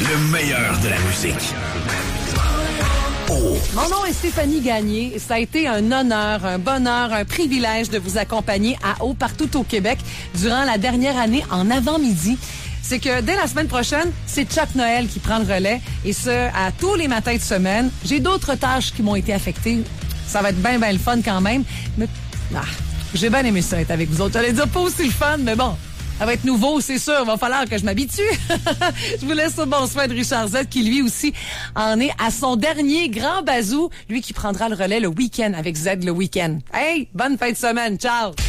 Le meilleur de la musique. Oh. Mon nom est Stéphanie Gagné. Ça a été un honneur, un bonheur, un privilège de vous accompagner à Haut partout au Québec durant la dernière année en avant-midi. C'est que dès la semaine prochaine, c'est Chuck Noël qui prend le relais. Et ce, à tous les matins de semaine. J'ai d'autres tâches qui m'ont été affectées. Ça va être bien le fun quand même. Mais j'ai bien aimé ça être avec vous autres. J'allais dire pas aussi le fun, mais bon. Ça va être nouveau, c'est sûr. Il va falloir que je m'habitue. Je vous laisse au bon soin de Richard Z, qui lui aussi en est à son dernier grand bazou. Lui qui prendra le relais le week-end avec Z le week-end. Hey, bonne fin de semaine. Ciao!